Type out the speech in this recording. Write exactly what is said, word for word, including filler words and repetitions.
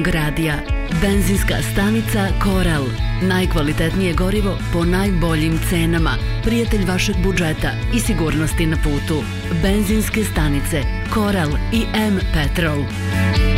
Long Radija. Benzinska stanica Koral. Najkvalitetnije gorivo po najboljim cenama. Prijatelj vašeg budžeta i sigurnosti na putu. Benzinske stanice Koral i M Petrol.